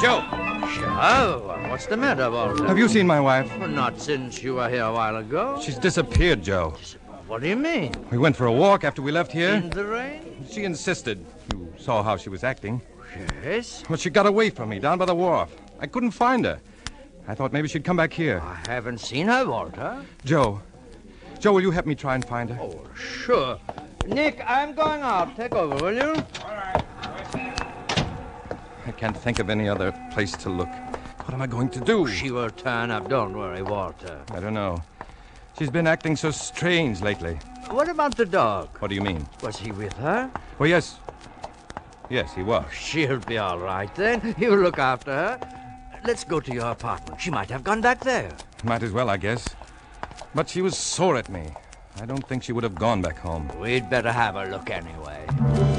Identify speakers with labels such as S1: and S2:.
S1: Joe!
S2: Joe? What's the matter, Walter?
S1: Have you seen my wife?
S2: Well, not since you were here a while ago.
S1: She's disappeared, Joe.
S2: What do you mean?
S1: We went for a walk after we left here.
S2: In the rain?
S1: She insisted. You saw how she was acting.
S2: Yes?
S1: Well, she got away from me down by the wharf. I couldn't find her. I thought maybe she'd come back here.
S2: I haven't seen her, Walter.
S1: Joe, will you help me try and find her?
S2: Oh, sure. Nick, I'm going out. Take over, will you?
S1: I can't think of any other place to look. What am I going to do?
S2: She will turn up. Don't worry, Walter.
S1: I don't know. She's been acting so strange lately.
S2: What about the dog?
S1: What do you mean?
S2: Was he with her?
S1: Oh, yes. Yes, he was.
S2: She'll be all right then. You look after her. Let's go to your apartment. She might have gone back there.
S1: Might as well, I guess. But she was sore at me. I don't think she would have gone back home.
S2: We'd better have a look anyway.